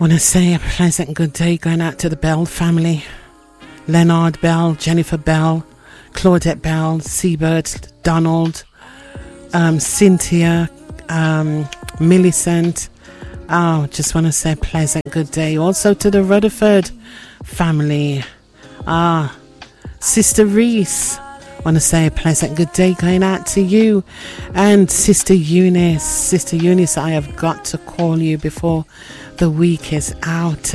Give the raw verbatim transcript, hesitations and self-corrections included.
Want to say a pleasant good day going out to the Bell family. Leonard Bell, Jennifer Bell, Claudette Bell, Seabird, Donald, um, Cynthia, um, Millicent. Oh, just want to say a pleasant good day. Also to the Rutherford family. Ah, Sister Reese. Want to say a pleasant good day going out to you. And Sister Eunice. Sister Eunice, I have got to call you before the week is out.